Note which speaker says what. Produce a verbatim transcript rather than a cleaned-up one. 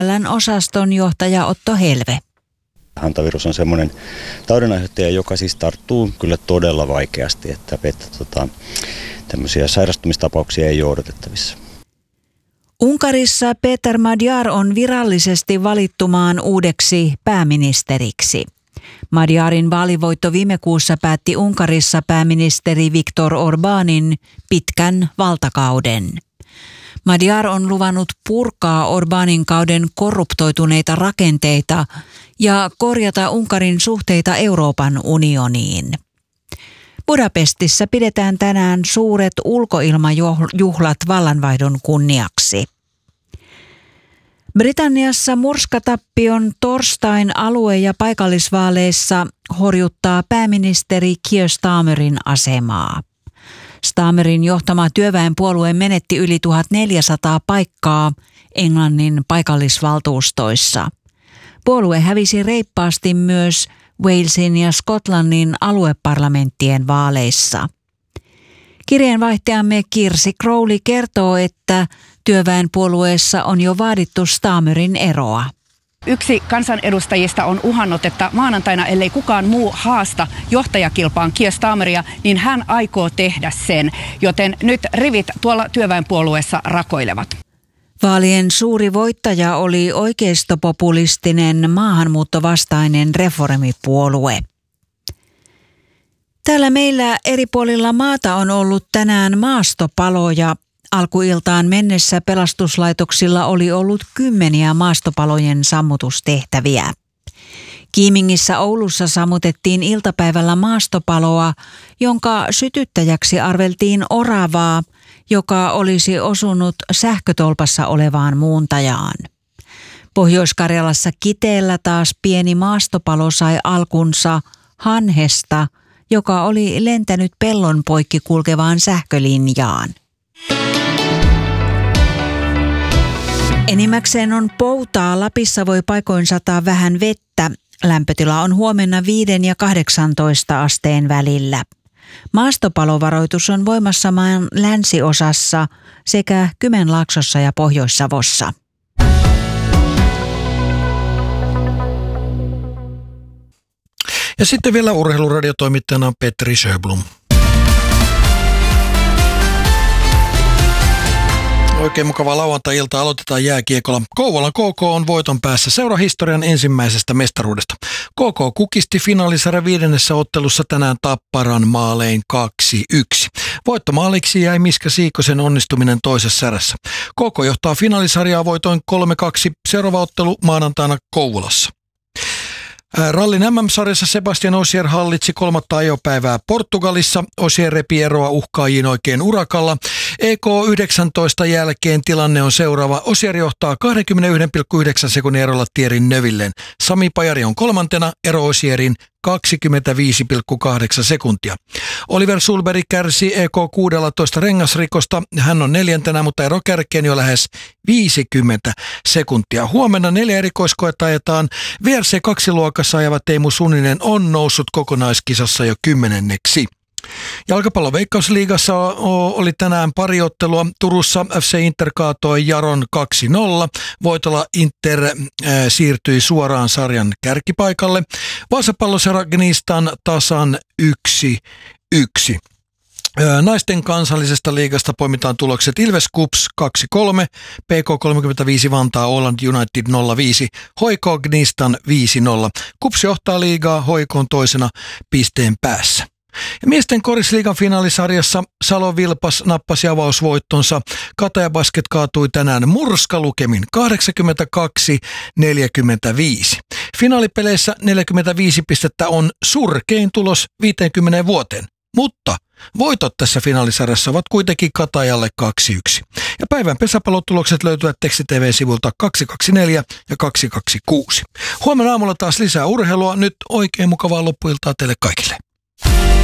Speaker 1: L:n osaston johtaja Otto Helve.
Speaker 2: Hantavirus on semmoinen taudinaiheuttaja, joka siis tarttuu kyllä todella vaikeasti, että, että tota, tämmöisiä sairastumistapauksia ei ole odotettavissa.
Speaker 1: Unkarissa Péter Magyar on virallisesti valittumaan uudeksi pääministeriksi. Magyarin vaalivoitto viime kuussa päätti Unkarissa pääministeri Viktor Orbánin pitkän valtakauden. Magyar on luvannut purkaa Orbánin kauden korruptoituneita rakenteita ja korjata Unkarin suhteita Euroopan unioniin. Budapestissa pidetään tänään suuret ulkoilmajuhlat vallanvaihdon kunniaksi. Britanniassa murskatappion torstain alue- ja paikallisvaaleissa horjuttaa pääministeri Keir Starmerin asemaa. Starmerin johtama työväenpuolue menetti yli tuhatneljäsataa paikkaa Englannin paikallisvaltuustoissa. Puolue hävisi reippaasti myös Walesin ja Skotlannin alueparlamenttien vaaleissa. Kirjeenvaihtajamme Kirsi Crowley kertoo, että työväenpuolueessa on jo vaadittu Starmerin eroa.
Speaker 3: Yksi kansanedustajista on uhannut, että maanantaina, ellei kukaan muu haasta johtajakilpaan Keir Starmeria, niin hän aikoo tehdä sen, joten nyt rivit tuolla työväenpuolueessa rakoilevat.
Speaker 1: Vaalien suuri voittaja oli oikeistopopulistinen maahanmuuttovastainen reformipuolue. Täällä meillä eri puolilla maata on ollut tänään maastopaloja. Alkuiltaan mennessä pelastuslaitoksilla oli ollut kymmeniä maastopalojen sammutustehtäviä. Kiimingissä Oulussa sammutettiin iltapäivällä maastopaloa, jonka sytyttäjäksi arveltiin oravaa, joka olisi osunut sähkötolpassa olevaan muuntajaan. Pohjois-Karjalassa Kiteellä taas pieni maastopalo sai alkunsa hanhesta, joka oli lentänyt pellon poikki kulkevaan sähkölinjaan. Enimmäkseen on poutaa. Lapissa voi paikoin sataa vähän vettä. Lämpötila on huomenna viiden ja kahdeksantoista asteen välillä. Maastopalovaroitus on voimassa maan länsiosassa sekä Kymenlaaksossa ja Pohjois-Savossa.
Speaker 4: Ja sitten vielä urheiluradiotoimittajana Petri Sjöblom. Oikein mukava lauantai-ilta. Aloitetaan jääkiekolla. Kouvolan K K on voiton päässä seurahistorian ensimmäisestä mestaruudesta. K K kukisti finaalisarjan viidennessä ottelussa tänään Tapparan maalein kaksi yksi. Voittomaaliksi jäi Miska Siikosen onnistuminen toisessa erässä. K K johtaa finaalisarjaa voitoin kolme kaksi. Seuraava ottelu maanantaina Kouvolassa. Rallin M M-sarjassa Sebastian Ogier hallitsi kolmatta ajopäivää Portugalissa. Ogier repi eroa uhkaajiin oikein urakalla. E K yhdeksäntoista jälkeen tilanne on seuraava. Ogier johtaa kaksikymmentäyksi pilkku yhdeksän sekunnin erolla Thierry Neuvilleen. Sami Pajari on kolmantena, ero Ogierin kaksikymmentäviisi pilkku kahdeksan sekuntia. Oliver Sulberg kärsi E K kuusitoista rengasrikosta. Hän on neljäntenä, mutta ero kärkeen jo lähes viisikymmentä sekuntia. Huomenna neljä erikoiskoetta ajetaan. V R C kaksi luokassa ajava Teemu Suninen on noussut kokonaiskisassa jo kymmenenneksi. Jalkapallon Veikkausliigassa oli tänään pari ottelua. Turussa F C Inter kaatoi Jaron kaksi nolla. Voitolla Inter äh, siirtyi suoraan sarjan kärkipaikalle. Vaasapalloseura Gnistan tasan yksi yksi. Naisten kansallisesta liigasta poimitaan tulokset Ilves Kups kaksi kolme, P K kolmekymmentäviisi Vantaa Åland United nolla viisi, H I K Gnistan viisi nolla. Kups johtaa liigaa, H I K on toisena pisteen päässä. Ja miesten korisliigan finaalisarjassa Salo Vilpas nappasi avausvoittonsa. Kataja Basket kaatui tänään murskalukemin kahdeksankymmentäkaksi neljäkymmentäviisi. Finaalipeleissä neljäkymmentäviisi pistettä on surkein tulos viiteenkymmeneen vuoteen, mutta voitot tässä finaalisarjassa ovat kuitenkin Katajalle kaksi yksi. Ja päivän pesäpallotulokset löytyvät Teksti T V-sivulta kaksi kaksi neljä ja kaksi kaksi kuusi. Huomenna aamulla taas lisää urheilua. Nyt oikein mukavaa loppuiltaa teille kaikille.